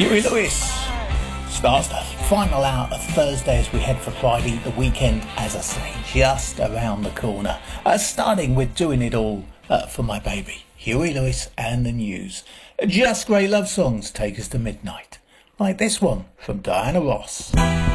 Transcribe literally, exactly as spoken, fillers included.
Huey Lewis starts the final hour of Thursday as we head for Friday, the weekend, as I say, just around the corner. Uh, starting with Doing It All uh, for My Baby, Huey Lewis and the News. Just great love songs take us to midnight, like this one from Diana Ross.